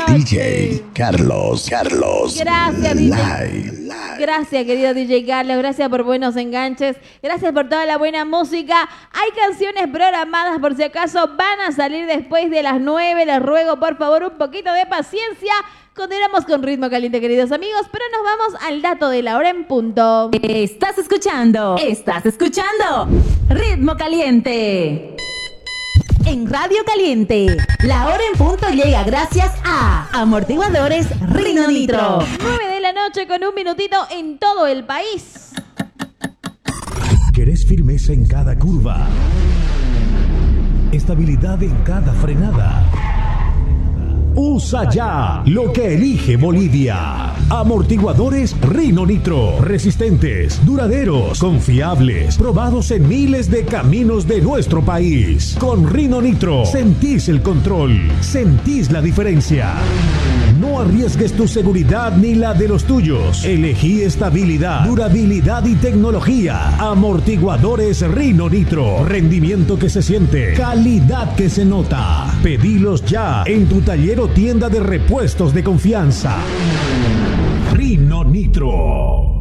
DJ Carlos. Gracias, DJ. Gracias, querido DJ Carlos. Gracias por buenos enganches. Gracias por toda la buena música. Hay canciones programadas por si acaso van a salir después de las 9. Les ruego, por favor, un poquito de paciencia. Continuamos con Ritmo Caliente, queridos amigos, pero nos vamos al dato de la hora en punto. Estás escuchando Ritmo Caliente. En Radio Caliente, la hora en punto llega gracias a Amortiguadores Rino Nitro. 9 de la noche con un minutito en todo el país. ¿Querés firmeza en cada curva? ¿Estabilidad en cada frenada? Usa ya lo que elige Bolivia. Amortiguadores Rino Nitro. Resistentes, duraderos, confiables, probados en miles de caminos de nuestro país. Con Rino Nitro sentís el control, sentís la diferencia. No arriesgues tu seguridad ni la de los tuyos. Elegí estabilidad, durabilidad y tecnología. Amortiguadores Rino Nitro. Rendimiento que se siente, calidad que se nota. Pedilos ya en tu taller o tienda de repuestos de confianza. Rino Nitro.